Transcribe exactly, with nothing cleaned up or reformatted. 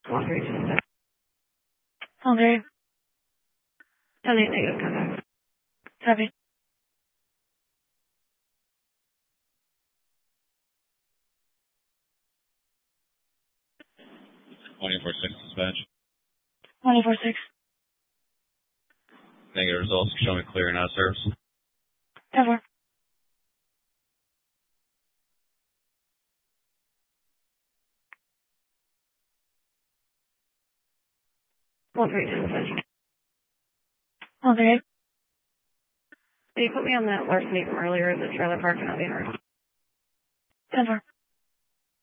one three two six. Okay. ten eight negative contact. Copy. twenty-four six dispatch. twenty-four six. Negative results. Show me clear and out of service. ten four. one three two dispatch. Okay. Can you put me on that larceny from earlier in the trailer park and I'll be hard? ten four.